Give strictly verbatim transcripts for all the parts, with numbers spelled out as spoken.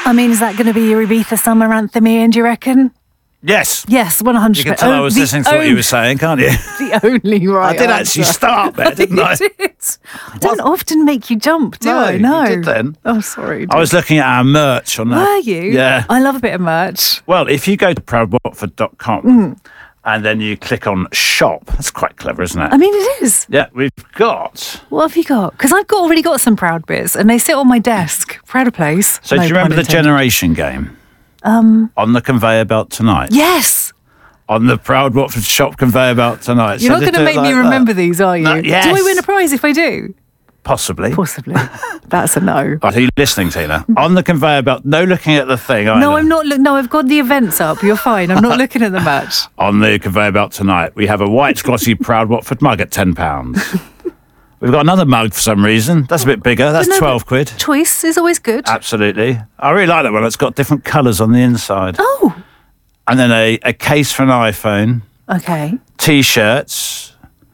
I mean, is that going to be your Ibiza summer anthem, Ian, do you reckon? Yes. Yes, one hundred percent. You can tell I was listening to what you were saying, can't you? The only right I did answer. actually start there, didn't I? You did. I don't often make you jump, do No, I? No. you did then. Oh, sorry. I was looking at our merch on that. Were you? Yeah. I love a bit of merch. Well, if you go to proud watford dot com Mm. and then you click on shop, that's quite clever, isn't it? I mean, it is. Yeah, we've got... What have you got? Because I've got already got some Proud bits, and they sit on my desk. Proud of place. So No do you remember pun the intended. generation game? Um, on the conveyor belt tonight. Yes. On the Proud Watford shop conveyor belt tonight. You're So not just going to do it make me like remember that. these, are you? No, yes. Do I win a prize if I do? Possibly. Possibly. That's a no. Right, are you listening, Tina? On the conveyor belt, no looking at the thing either. No, I'm not. Look, no, I've got the events up. You're fine. I'm not looking at the match. On the conveyor belt tonight, we have a white glossy Proud Watford mug at ten pounds. We've got another mug for some reason. That's a bit bigger. That's But no, twelve quid. Choice is always good. Absolutely. I really like that one. It's got different colours on the inside. Oh, And then a, a case for an iPhone, okay. T-shirts,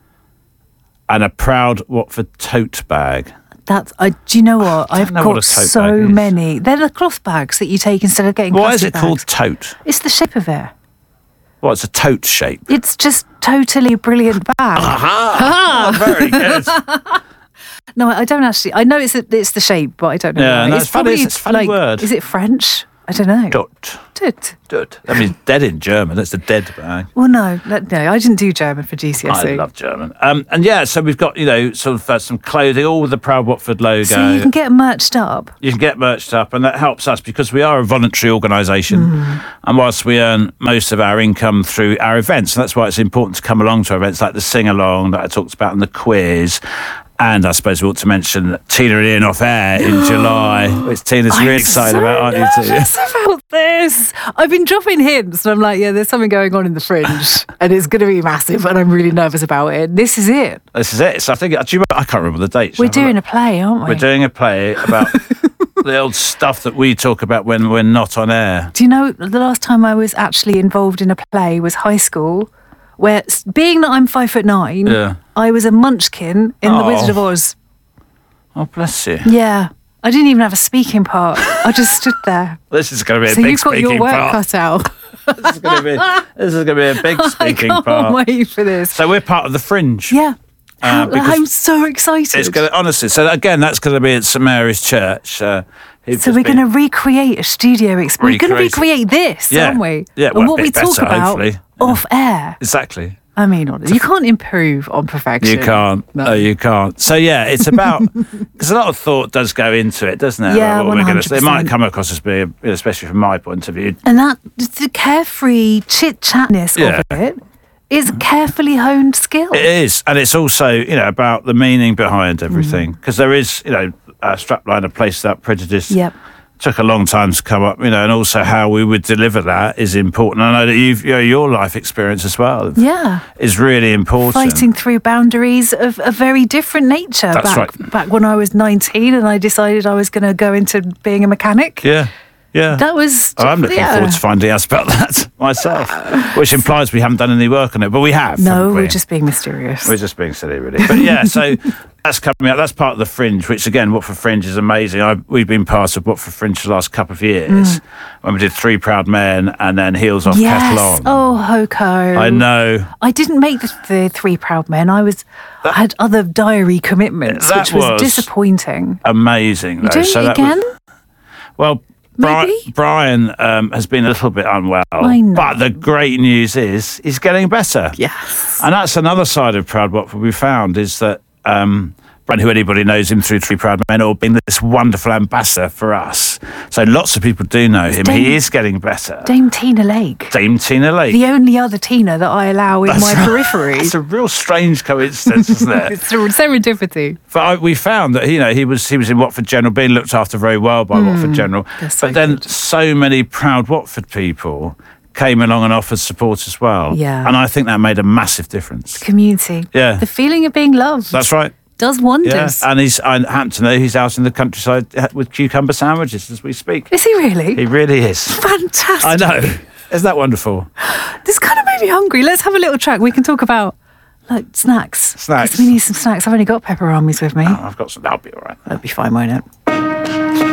and a Proud Watford tote bag. That's. I. Do you know what? I've know what got a tote so bag is. many. They're the cloth bags that you take instead of getting. Why is plastic it called bags. tote? It's the shape of it. Well, it's a tote shape. It's just totally brilliant bag. Aha! Very good. No, I don't actually. I know it's a, it's the shape, but I don't know. Yeah, why. no, it's it's funny, probably it's a funny like, word. Is it French? I don't know. Tote. Toot. Tote. That means dead in German. That's the dead bag. Well, no, no, no, I didn't do German for G C S E. I love German. Um, and yeah, so we've got, you know, sort of uh, some clothing, all with the Proud Watford logo. So you can get merched up. You can get merched up, and that helps us because we are a voluntary organisation. Mm. And whilst we earn most of our income through our events, and that's why it's important to come along to our events like the sing along that I talked about and the quiz. And I suppose we ought to mention Tina and Ian off air in July, which Tina's I'm really excited so about, aren't you? Too? nervous about this. I've been dropping hints, and I'm like, yeah, there's something going on in the Fringe, and it's going to be massive, and I'm really nervous about it. This is it. This is it. So I think, do you remember, I can't remember the dates. We're Have a doing look. a play, aren't we? We're doing a play about the old stuff that we talk about when we're not on air. Do you know the last time I was actually involved in a play was high school, where s- being that I'm five foot nine, Yeah. I was a munchkin in The Oh. Wizard of Oz. Oh, bless you. Yeah. I didn't even have a speaking part. I just stood there. This is going to be a So big you've got speaking your work part. cut out. This is going to be this is going to be a big I speaking can't part. wait for this. So we're part of the Fringe. Yeah. Uh, How- because I'm so excited. It's going to, honestly. So again, that's going to be at St Mary's Church. Uh, So we're going to recreate a studio experience. We're going to Recreate recreate this, Yeah. aren't we? Yeah, And well, a what bit we talk better, about hopefully. off air. exactly. I mean, honestly, you can't improve on perfection. You can't. No. No, you can't. So yeah, it's about because a lot of thought does go into it, doesn't it? Yeah, About what we're gonna say. It might one hundred percent. come across as being, especially from my point of view. And that the carefree chit chatness Yeah. of it is a carefully honed skill. It is, and it's also you know about the meaning behind everything Mm. because there is you know a strapline, a place without prejudice. Yep. Took a long time to come up, you know, and also how we would deliver that is important. I know that you've, you know, your life experience as well Yeah. is really important. Fighting through boundaries of a very different nature. That's back, right. Back when I was nineteen and I decided I was going to go into being a mechanic. Yeah, yeah. That was. I'm looking yeah. forward to finding out about that myself, which implies we haven't done any work on it, but we have. No, haven't we? we're just being mysterious. We're just being silly, really. But yeah, so that's coming out. That's part of the Fringe, which again, Watford Fringe is amazing. I, we've been part of Watford Fringe for the last couple of years when we did Three Proud Men and then Heels Off, Mm. yes. Kettle On. Oh, Hoko. I know. I didn't make the, the Three Proud Men. I was I had other diary commitments, That which was, was- disappointing. Amazing. You though. doing So it that was- again? well, Bri- Maybe? Brian um, has been a little bit unwell, I know. but the great news is he's getting better. Yes. And that's another side of Proud Watford we found is that um, Brian, who anybody knows him through Three Proud Men, or been this wonderful ambassador for us. So lots of people do know him. Dame- he is getting better. Dame Tina Lake. Dame Tina Lake. The only other Tina that I allow in That's my right. periphery. It's a real strange coincidence, isn't it? It's a serendipity. But I, we found that you know he was he was in Watford General, being looked after very well by Watford General. they're so But then good. so many proud Watford people came along and offered support as well. Yeah. And I think that made a massive difference. Community. Yeah. The feeling of being loved. That's right. Does Yeah. wonders. And he's I happen to know he's out in the countryside with cucumber sandwiches as we speak. Is he really? He really is. Fantastic. I know. Isn't that wonderful? This kind of made me hungry. Let's have a little track. We can talk about like snacks. Snacks. 'Cause we need some snacks. I've only got pepperonis with me. I've got some. That'll be all right. That'll be fine, won't it?